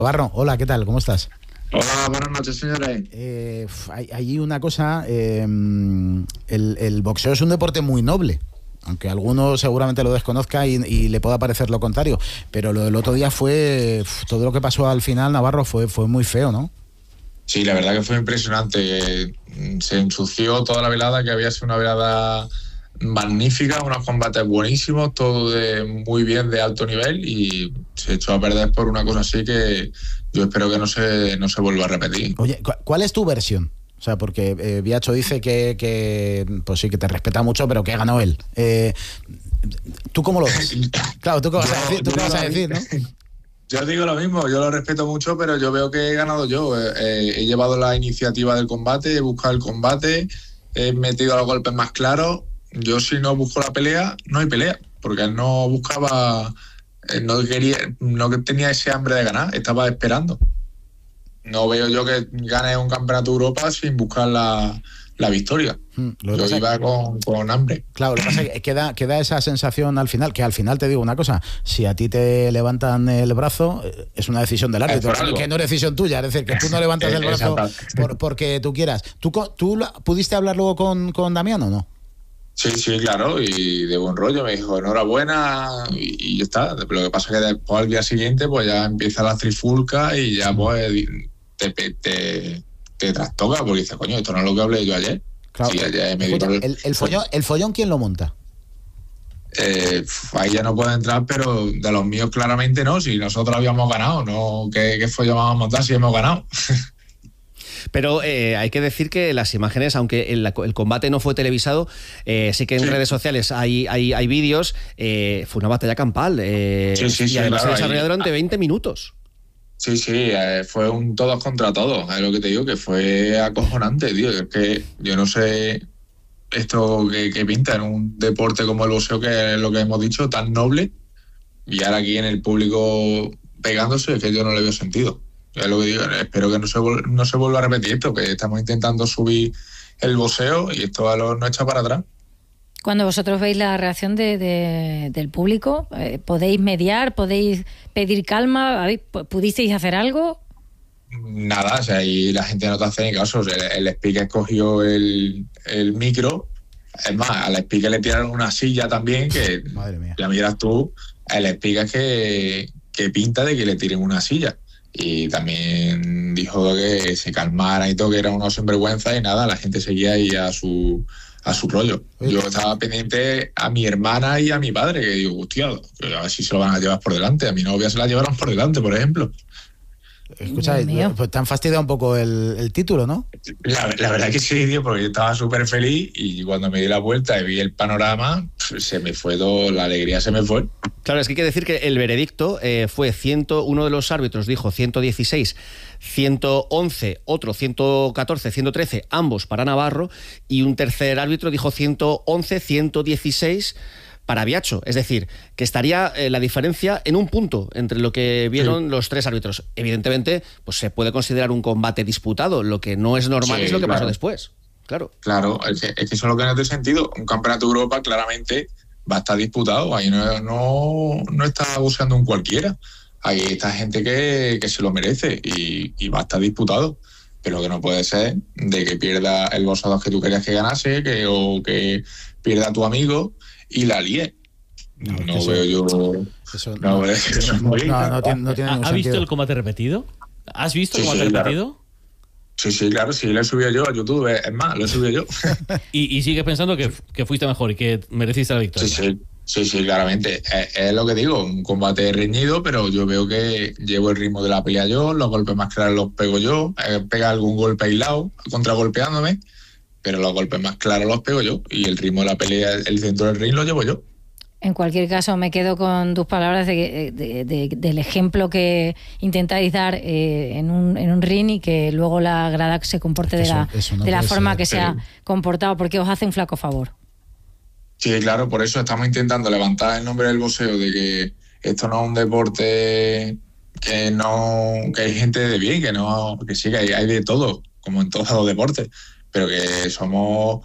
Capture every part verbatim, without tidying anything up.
Navarro, hola, ¿qué tal? ¿Cómo estás? Hola, buenas noches, señores. Eh, hay, hay una cosa, eh, el, el boxeo es un deporte muy noble, aunque alguno seguramente lo desconozca y, y le pueda parecer lo contrario, pero lo del otro día fue, todo lo que pasó al final, Navarro, fue, fue muy feo, ¿no? Sí, la verdad que fue impresionante. Se ensució toda la velada, que había sido una velada magnífica, unos combates buenísimos, todo de muy bien, de alto nivel, y se echó a perder por una cosa así que yo espero que no se, no se vuelva a repetir. Oye, ¿cuál es tu versión? O sea, porque eh, Biacho dice que, que, pues sí, que te respeta mucho, pero que ganó él. Eh, ¿Tú cómo lo ves? Claro, ¿tú qué vas yo, a decir, ¿tú qué vas a decir, no? Yo digo lo mismo, yo lo respeto mucho, pero yo veo que he ganado yo. Eh, he llevado la iniciativa del combate, he buscado el combate, he metido los golpes más claros. Yo, si no busco la pelea, no hay pelea, porque él no buscaba, él no quería, no tenía ese hambre de ganar, estaba esperando. No veo yo que gane un campeonato de Europa sin buscar la, la victoria. Hmm, yo iba con, con hambre. Claro, lo que pasa es que queda, queda esa sensación al final, que al final te digo una cosa, si a ti te levantan el brazo, es una decisión del árbitro, que no es decisión tuya, es decir, que tú no levantas el brazo por, porque tú quieras. ¿Tú, tú pudiste hablar luego con, con Damián o no? Sí, sí, claro, y de buen rollo, me dijo enhorabuena y, y ya está. Lo que pasa es que después al día siguiente pues ya empieza la trifulca y ya pues te, te, te trastoca porque dices, coño, esto no es lo que hablé yo ayer. Claro, sí, ayer me escucha, el, el, follón, ¿El follón quién lo monta? Eh, ahí ya no puedo entrar, pero de los míos claramente no, si nosotros habíamos ganado, no, ¿qué, qué follón vamos a montar si hemos ganado? Pero eh, hay que decir que las imágenes, aunque el, el combate no fue televisado, eh, sí que en sí. redes sociales hay, hay, hay vídeos, eh, fue una batalla campal, eh, sí, sí, y sí, además claro, se desarrolló ahí, durante veinte minutos. Sí, sí, eh, fue un todos contra todos, es lo que te digo, que fue acojonante, tío, es que yo no sé esto que, que pinta en un deporte como el boxeo, que es lo que hemos dicho, tan noble, y ahora aquí en el público pegándose, es que yo no le veo sentido. Es lo que digo, espero que no se, no se vuelva a repetir esto, que estamos intentando subir el boxeo y esto no echa para atrás. Cuando vosotros veis la reacción de, de, del público, eh, ¿podéis mediar? ¿Podéis pedir calma? ¿Pudisteis hacer algo? Nada, o sea, ahí la gente no te hace ni caso. O sea, el, el speaker cogió el, el micro. Es más, al speaker le tiraron una silla también, que madre mía, ya miras tú, el speaker que, que pinta de que le tiren una silla. Y también dijo que se calmara y todo, que era una sinvergüenza, y nada, la gente seguía ahí a su a su rollo. Yo estaba pendiente a mi hermana y a mi padre, que digo, hostia, a ver si se lo van a llevar por delante. A mi novia se la llevaron por delante, por ejemplo. Escucha, pues te han fastidiado un poco el, el título, ¿no? La, la verdad que sí, tío, porque yo estaba súper feliz y cuando me di la vuelta y vi el panorama, se me fue todo, la alegría se me fue. Claro, es que hay que decir que el veredicto eh, fue ciento, uno de los árbitros dijo ciento dieciséis, ciento once, otro ciento catorce, ciento trece, ambos para Navarro, y un tercer árbitro dijo ciento once, ciento dieciséis para Biacho, es decir, que estaría eh, la diferencia en un punto entre lo que vieron sí. los tres árbitros. Evidentemente, pues se puede considerar un combate disputado, lo que no es normal sí, es lo que claro. pasó después. Claro, claro, es que, es que eso es lo que no tiene sentido. Un campeonato de Europa claramente va a estar disputado, ahí no, no, no está buscando un cualquiera. Ahí está gente que, que se lo merece y, y va a estar disputado. Pero que no puede ser de que pierda el boxeador que tú querías que ganase, que, o que pierda tu amigo y la líe. No, no eso, veo yo. Eso, no, no, eso eso, es muy no, no tiene, no tiene ¿Ha visto el combate repetido? ¿Has visto sí, el combate sí, repetido? Claro. Sí, sí, claro, sí, lo he subido yo a YouTube, es más, lo he subido yo. ¿Y, y sigues pensando que, que fuiste mejor y que mereciste la victoria? Sí, sí, sí, sí, claramente. Es, es lo que digo, un combate reñido, pero yo veo que llevo el ritmo de la pelea yo, los golpes más claros los pego yo, eh, pega algún golpe aislado, contragolpeándome, pero los golpes más claros los pego yo y el ritmo de la pelea, el centro del ring lo llevo yo. En cualquier caso, me quedo con tus palabras de, de, de, del ejemplo que intentáis dar eh, en, un, en un ring y que luego la grada se comporte de la, eso no de la forma ser. que se ha comportado, porque os hace un flaco favor. Sí, claro, por eso estamos intentando levantar el nombre del boxeo, de que esto no es un deporte que no que hay gente de bien, que no que sí, que hay, hay de todo, como en todos los deportes, pero que somos...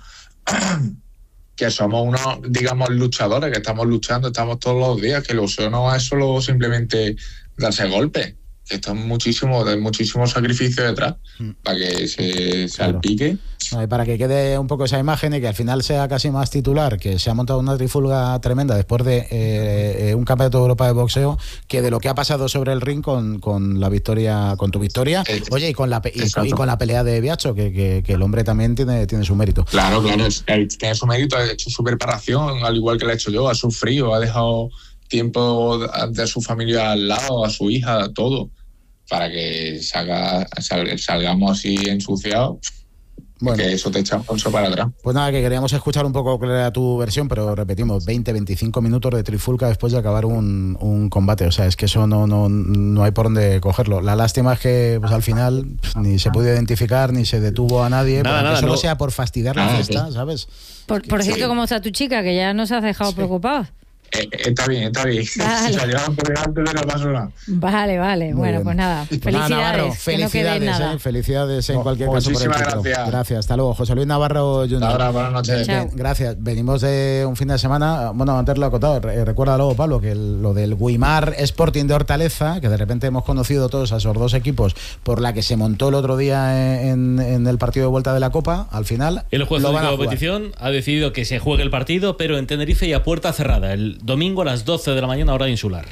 que somos unos, digamos, luchadores, que estamos luchando, estamos todos los días, que el boxeo no es solo simplemente darse golpes, que esto es muchísimo, de muchísimo sacrificio detrás mm. para que se salpique. Claro. No, para que quede un poco esa imagen y que al final sea casi más titular, que se ha montado una trifulga tremenda después de eh, un campeonato de Europa de boxeo, que de lo que ha pasado sobre el ring con, con la victoria, con tu victoria, eh, oye, y con la y con, y con la pelea de Biacho, que, que, que el hombre también tiene, tiene su mérito. Claro, claro, tiene su mérito, ha hecho su preparación, al igual que lo he hecho yo, ha sufrido, ha dejado tiempo de su familia al lado, a su hija, todo, para que salga, sal, salgamos así ensuciados. Bueno, que eso te echa un pulso para atrás. Pues nada, que queríamos escuchar un poco cuál era tu versión, pero repetimos, veinte, veinticinco minutos de trifulca después de acabar un, un combate. O sea, es que eso no, no, no hay por dónde cogerlo. La lástima es que pues, al final pues, ni se pudo identificar, ni se detuvo a nadie, nada, nada, que solo no. sea por fastidiar la nada, fiesta, sí. ¿sabes? Por, por cierto, sí. ¿Cómo está tu chica? Que ya nos has dejado sí. preocupados. Eh, está bien, está bien. Vale. Se la llevan por delante de la basura. Vale, vale. Muy bueno, bien. Pues nada. Felicidades. Nada, Navarro, felicidades, no eh, felicidades en cualquier caso. Muchísimas gracias. Gracias. Hasta luego. José Luis Navarro junior Ahora, buenas noches. Bien, gracias. Venimos de un fin de semana. Bueno, antes lo he acotado. Recuerda luego, Pablo, que el, lo del Guimar Sporting de Hortaleza, que de repente hemos conocido todos a esos dos equipos por la que se montó el otro día en, en el partido de vuelta de la Copa, al final. El juez de la competición ha decidido que se juegue el partido, pero en Tenerife y a puerta cerrada. El domingo a las doce de la mañana, hora insular.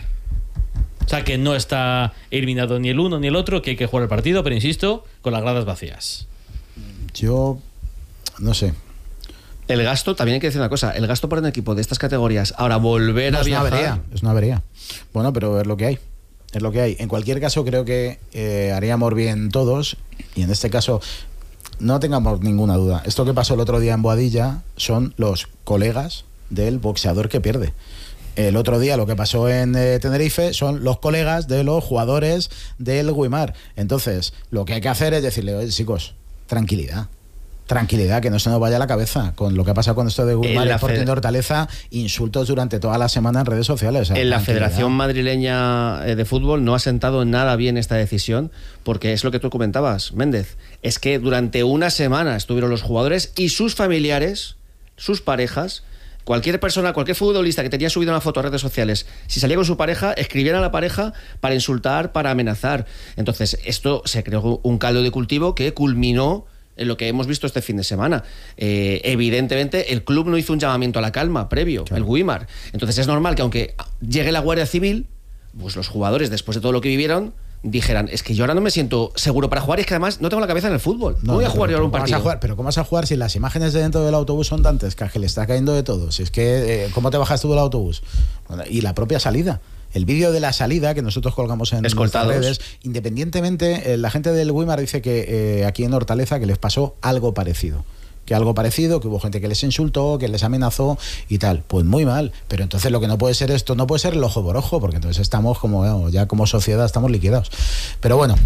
O sea que no está eliminado ni el uno ni el otro, que hay que jugar el partido, pero insisto, con las gradas vacías. Yo no sé. El gasto, también hay que decir una cosa, el gasto para un equipo de estas categorías, ahora volver no, a es viajar... Una avería, es una avería. Bueno, pero es lo que hay. Es lo que hay. En cualquier caso, creo que eh, haríamos bien todos, y en este caso no tengamos ninguna duda. Esto que pasó el otro día en Boadilla son los colegas del boxeador que pierde. El otro día lo que pasó en eh, Tenerife son los colegas de los jugadores del Guimar. Entonces, lo que hay que hacer es decirle, oye, chicos, tranquilidad. Tranquilidad, que no se nos vaya la cabeza con lo que ha pasado con esto de Guimar y Sporting de Hortaleza, insultos durante toda la semana en redes sociales. O sea, en la Federación Madrileña de Fútbol no ha sentado nada bien esta decisión, porque es lo que tú comentabas, Méndez, es que durante una semana estuvieron los jugadores y sus familiares, sus parejas. Cualquier persona, cualquier futbolista que tenía subido una foto a redes sociales, si salía con su pareja, escribían a la pareja para insultar, para amenazar. Entonces, esto se creó un caldo de cultivo que culminó en lo que hemos visto este fin de semana. Eh, evidentemente, el club no hizo un llamamiento a la calma previo, claro. El Guimar. Entonces, es normal que aunque llegue la Guardia Civil, pues los jugadores, después de todo lo que vivieron, dijeran, es que yo ahora no me siento seguro para jugar y es que además no tengo la cabeza en el fútbol. No, no voy a jugar yo ahora un partido. Jugar, pero ¿cómo vas a jugar si las imágenes de dentro del autobús son dantescas, que le está cayendo de todo? Si es que, eh, ¿cómo te bajas tú del autobús? Y la propia salida. El vídeo de la salida que nosotros colgamos en nuestras redes, independientemente, eh, la gente del Guimar dice que eh, aquí en Hortaleza que les pasó algo parecido. Que algo parecido, que hubo gente que les insultó, que les amenazó y tal. Pues muy mal. Pero entonces lo que no puede ser esto, no puede ser el ojo por ojo, porque entonces estamos como, ya como sociedad estamos liquidados. Pero bueno,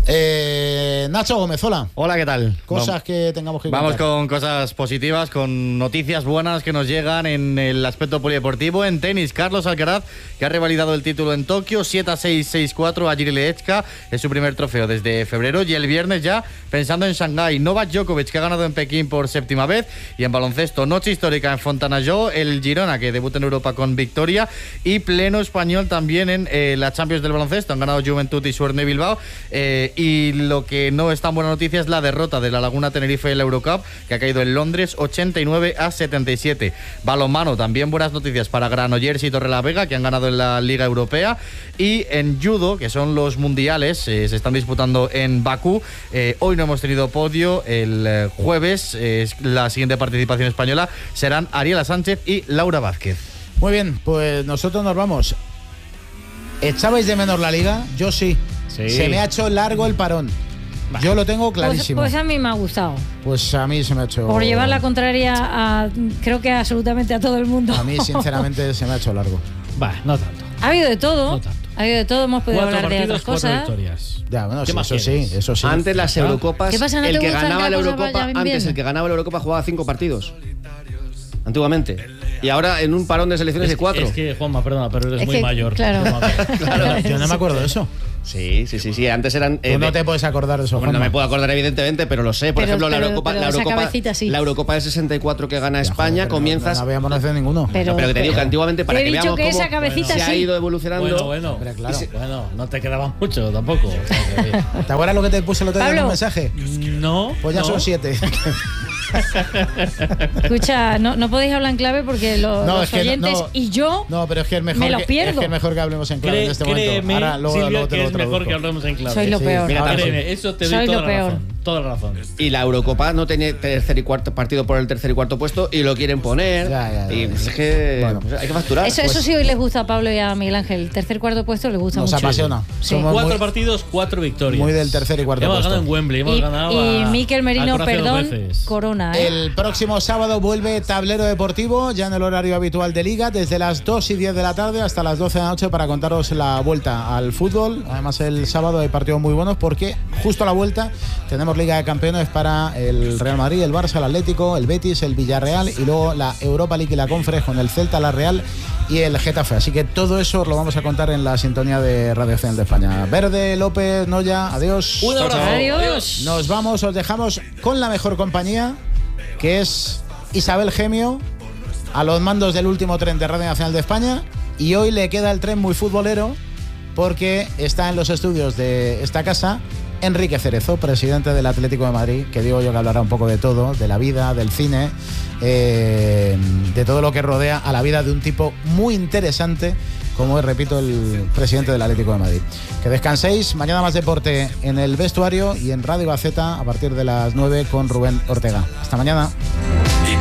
eh, Nacho Gómez, hola. Hola, ¿qué tal? Cosas vamos, que tengamos que Vamos contar. con cosas positivas, con noticias buenas que nos llegan en el aspecto polideportivo. En tenis, Carlos Alcaraz, que ha revalidado el título en Tokio, siete a seis, seis a cuatro a Jiří Lehečka, es su primer trofeo desde febrero, y el viernes ya pensando en Shanghái, Novak Djokovic, que ha ganado en Pekín por séptima vez. Y en baloncesto, noche histórica en Fontanalló, el Girona, que debuta en Europa con victoria, y pleno español también en eh, la Champions del baloncesto. Han ganado Juventud y Suerne Bilbao, eh, y lo que no es tan buena noticia es la derrota de la Laguna Tenerife en la Eurocup, que ha caído en Londres ochenta y nueve a setenta y siete. Balonmano, también buenas noticias para Granollers y Torrelavega, que han ganado en la Liga Europea. Y en judo, que son los mundiales, eh, se están disputando en Bakú. Eh, hoy no hemos tenido podio, el eh, jueves eh, la siguiente participación española serán Ariela Sánchez y Laura Vázquez. Muy bien, pues nosotros nos vamos. ¿Echabais de menos la liga? Yo sí. sí. Se me ha hecho largo el parón. Bah. Yo lo tengo clarísimo. Pues, pues a mí me ha gustado. Pues a mí se me ha hecho... Por llevar la contraria a, creo que absolutamente a todo el mundo. A mí, sinceramente, se me ha hecho largo. Va, no tanto. Ha habido de todo. No tanto. Ha habido de todo, hemos podido cuatro hablar partidos, de otras cosas. Victorias. Ya, bueno, sí, eso quieres? sí, eso sí. Antes las Eurocopas, ¿Qué pasa, no el que ganaba la cosa Eurocopa, antes bien? el que ganaba la Eurocopa jugaba cinco partidos. Antiguamente. Y ahora en un parón de selecciones es, de cuatro. Es que, Juanma, perdona, pero eres es muy que, mayor. Claro. claro. Yo no me acuerdo de eso. Sí, sí, sí, sí. Antes eran. Eh, Tú no de, te puedes acordar de eso. Bueno, no me puedo acordar, evidentemente, pero lo sé. Por pero, ejemplo, pero, la Eurocopa, pero la, Eurocopa cabecita, sí. la Eurocopa del sesenta y cuatro que gana ya, España, joder, comienzas. No habíamos nacido ninguno. Pero, no, pero que te digo que antiguamente, para te que he dicho veamos que cómo esa cabecita se sí. ha ido evolucionando. Bueno, bueno, Hombre, claro. se, bueno, no te quedaba mucho tampoco. O sea, que... ¿Te acuerdas lo que te puse el otro día en un mensaje? No. Pues ya no. son siete. Escucha, no, no podéis hablar en clave porque lo, no, los es que oyentes no, y yo no, pero es que es mejor me lo que, pierdo. Es que es mejor que hablemos en clave Cree, en este créeme, momento. Ahora, luego, Silvia, luego te que lo es mejor traduzco. que hablemos en clave. Soy lo sí, peor. Mira, créeme, eso te doy Soy toda lo la peor. razón. Toda la razón. Y la Eurocopa no tiene tercer y cuarto partido por el tercer y cuarto puesto y lo quieren poner. Ya, ya, ya. Y pues es que bueno, pues hay que facturar. Eso, pues. eso sí hoy les gusta a Pablo y a Miguel Ángel. El tercer cuarto puesto les gusta Nos mucho. Nos apasiona. Sí. Cuatro muy, partidos, cuatro victorias. Muy del tercer y cuarto hemos puesto. Hemos ganado en Wembley, hemos y, ganado y a, Mikel Merino, perdón, veces. Corona. ¿eh? El próximo sábado vuelve Tablero Deportivo, ya en el horario habitual de Liga, desde las dos y diez de la tarde hasta las doce de la noche para contaros la vuelta al fútbol. Además, el sábado hay partidos muy buenos porque justo a la vuelta tenemos Liga de Campeones para el Real Madrid, el Barça, el Atlético, el Betis, el Villarreal y luego la Europa League y la Conference con el Celta, la Real y el Getafe. Así que todo eso os lo vamos a contar en la sintonía de Radio Nacional de España. Verde, López, Noya, adiós. Un abrazo. Adiós. Nos vamos, os dejamos con la mejor compañía, que es Isabel Gemio, a los mandos del último tren de Radio Nacional de España. Y hoy le queda el tren muy futbolero porque está en los estudios de esta casa Enrique Cerezo, presidente del Atlético de Madrid, que digo yo que hablará un poco de todo, de la vida, del cine, eh, de todo lo que rodea a la vida de un tipo muy interesante, como es, repito, el presidente del Atlético de Madrid. Que descanséis, mañana más deporte en el vestuario y en Radio Gaceta a partir de las nueve con Rubén Ortega. Hasta mañana.